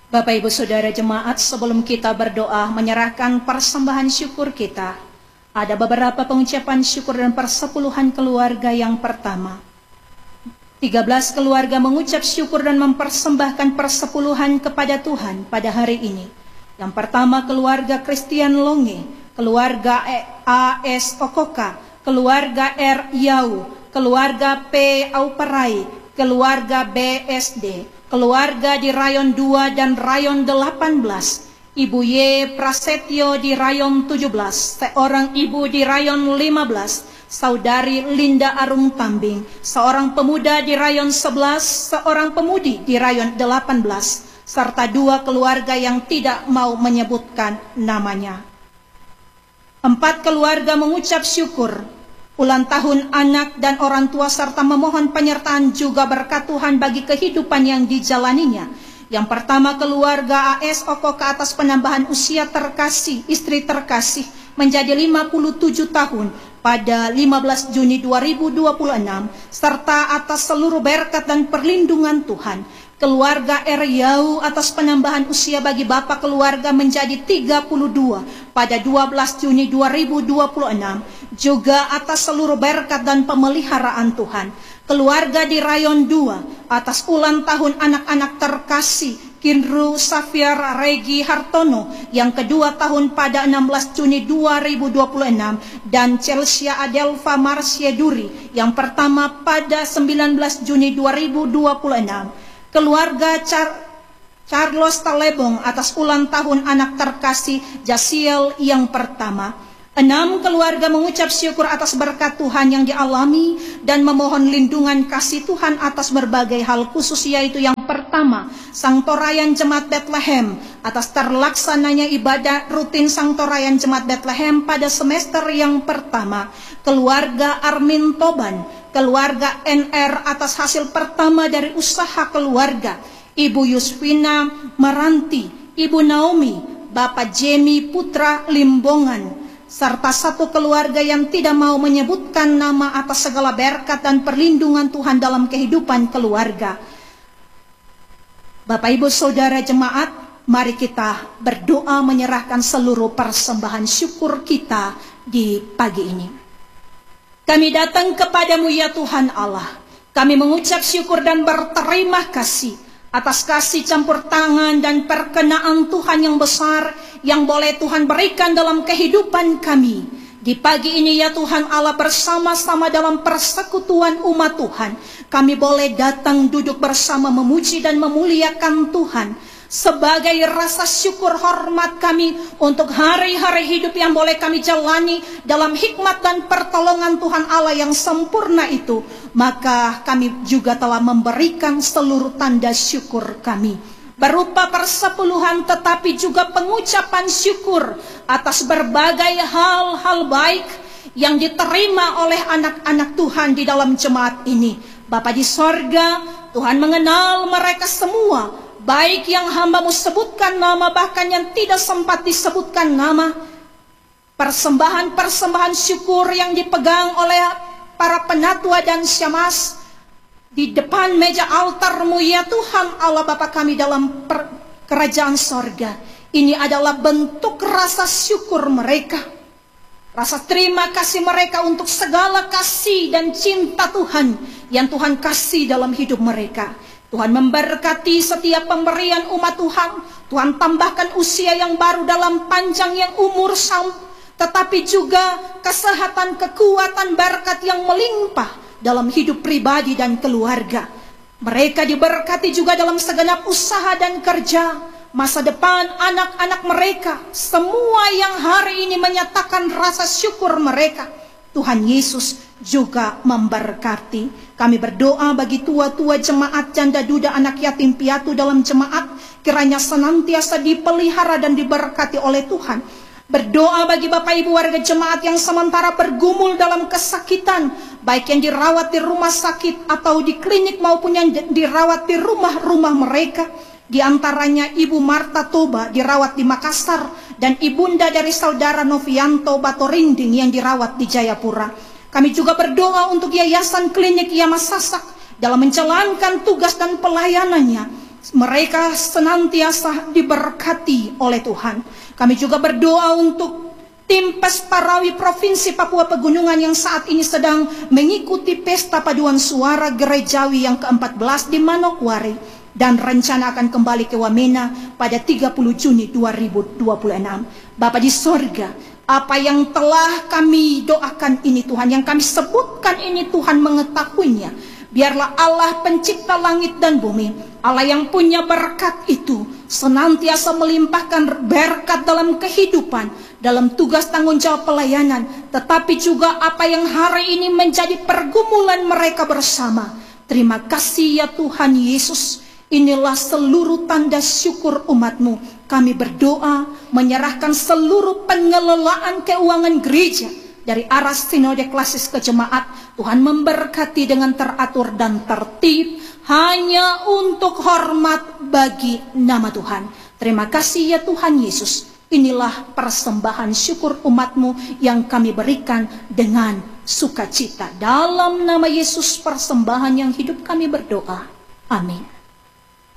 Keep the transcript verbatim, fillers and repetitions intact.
Bapak Ibu Saudara jemaat, sebelum kita berdoa menyerahkan persembahan syukur kita, ada beberapa pengucapan syukur dan persepuluhan keluarga. Yang pertama, tiga belas keluarga mengucap syukur dan mempersembahkan persepuluhan kepada Tuhan pada hari ini. Yang pertama, keluarga Christian Longe, keluarga A S Okoka, keluarga R Yau, keluarga P Auparai, keluarga B S D, keluarga di Rayon dua dan Rayon delapan belas, Ibu Y Prasetyo di Rayon tujuh belas, seorang ibu di Rayon lima belas, Saudari Linda Arung Tambing, seorang pemuda di Rayon sebelas, seorang pemudi di Rayon delapan belas, serta dua keluarga yang tidak mau menyebutkan namanya. Empat keluarga mengucap syukur ulang tahun anak dan orang tua serta memohon penyertaan juga berkat Tuhan bagi kehidupan yang dijalaninya. Yang pertama, keluarga A S Okoka atas penambahan usia terkasih, istri terkasih menjadi lima puluh tujuh tahun pada lima belas Juni dua ribu dua puluh enam, serta atas seluruh berkat dan perlindungan Tuhan. Keluarga R Yau atas penambahan usia bagi bapak keluarga menjadi tiga puluh dua pada dua belas Juni dua ribu dua puluh enam, juga atas seluruh berkat dan pemeliharaan Tuhan. Keluarga di Rayon dua atas ulang tahun anak-anak terkasih Kinru Safiar Regi Hartono yang kedua tahun pada enam belas Juni dua ribu dua puluh enam, dan Chelsea Adelva Marcia Duri yang pertama pada sembilan belas Juni dua ribu dua puluh enam. Keluarga Char Charles Talebong atas ulang tahun anak terkasih Jasiel yang pertama. Enam keluarga mengucap syukur atas berkat Tuhan yang dialami dan memohon lindungan kasih Tuhan atas berbagai hal khusus, yaitu yang pertama, Sangtorayan Jemaat Bethlehem atas terlaksananya ibadah rutin Sangtorayan Jemaat Bethlehem pada semester yang pertama. Keluarga Armin Toban, keluarga N R atas hasil pertama dari usaha keluarga. Ibu Yusfina Meranti, Ibu Naomi, Bapak Jemi Putra Limbongan, serta satu keluarga yang tidak mau menyebutkan nama atas segala berkat dan perlindungan Tuhan dalam kehidupan keluarga. Bapak Ibu Saudara jemaat, mari kita berdoa menyerahkan seluruh persembahan syukur kita di pagi ini. Kami datang kepadamu ya Tuhan Allah. Kami mengucap syukur dan berterima kasih atas kasih campur tangan dan perkenaan Tuhan yang besar yang boleh Tuhan berikan dalam kehidupan kami. Di pagi ini ya Tuhan Allah, bersama-sama dalam persekutuan umat Tuhan, kami boleh datang duduk bersama memuji dan memuliakan Tuhan sebagai rasa syukur hormat kami untuk hari-hari hidup yang boleh kami jalani dalam hikmat dan pertolongan Tuhan Allah yang sempurna itu. Maka kami juga telah memberikan seluruh tanda syukur kami berupa persepuluhan, tetapi juga pengucapan syukur atas berbagai hal-hal baik yang diterima oleh anak-anak Tuhan di dalam jemaat ini. Bapa di sorga, Tuhan mengenal mereka semua, baik yang hamba-Mu sebutkan nama, bahkan yang tidak sempat disebutkan nama. Persembahan-persembahan syukur yang dipegang oleh para penatua dan syamas di depan meja altar-Mu ya Tuhan Allah Bapa kami dalam kerajaan sorga. Ini adalah bentuk rasa syukur mereka, rasa terima kasih mereka untuk segala kasih dan cinta Tuhan yang Tuhan kasih dalam hidup mereka. Tuhan memberkati setiap pemberian umat Tuhan. Tuhan tambahkan usia yang baru dalam panjang yang umur, tetapi juga kesehatan, kekuatan, berkat yang melimpah dalam hidup pribadi dan keluarga. Mereka diberkati juga dalam segenap usaha dan kerja, masa depan anak-anak mereka, semua yang hari ini menyatakan rasa syukur mereka. Tuhan Yesus juga memberkati. Kami berdoa bagi tua-tua jemaat, janda duda, anak yatim piatu dalam jemaat, kiranya senantiasa dipelihara dan diberkati oleh Tuhan. Berdoa bagi Bapak Ibu warga jemaat yang sementara bergumul dalam kesakitan, baik yang dirawat di rumah sakit atau di klinik maupun yang dirawat di rumah-rumah mereka. Di antaranya Ibu Marta Toba dirawat di Makassar, dan ibunda dari saudara Novianto Batorinding yang dirawat di Jayapura. Kami juga berdoa untuk Yayasan Klinik Yamasasak dalam menjalankan tugas dan pelayanannya, mereka senantiasa diberkati oleh Tuhan. Kami juga berdoa untuk tim Pestarawi Provinsi Papua Pegunungan yang saat ini sedang mengikuti pesta paduan suara gerejawi yang keempat belas di Manokwari, dan rencana akan kembali ke Wamena pada tiga puluh Juni dua ribu dua puluh enam. Bapa di sorga, apa yang telah kami doakan ini Tuhan, yang kami sebutkan ini Tuhan mengetahuinya. Biarlah Allah pencipta langit dan bumi, Allah yang punya berkat itu, senantiasa melimpahkan berkat dalam kehidupan, dalam tugas tanggung jawab pelayanan, tetapi juga apa yang hari ini menjadi pergumulan mereka bersama. Terima kasih ya Tuhan Yesus. Inilah seluruh tanda syukur umat-Mu. Kami berdoa menyerahkan seluruh pengelolaan keuangan gereja dari arah sinode klasis ke jemaat. Tuhan memberkati dengan teratur dan tertib, hanya untuk hormat bagi nama Tuhan. Terima kasih ya Tuhan Yesus. Inilah persembahan syukur umat-Mu yang kami berikan dengan sukacita. Dalam nama Yesus persembahan yang hidup kami berdoa. Amin.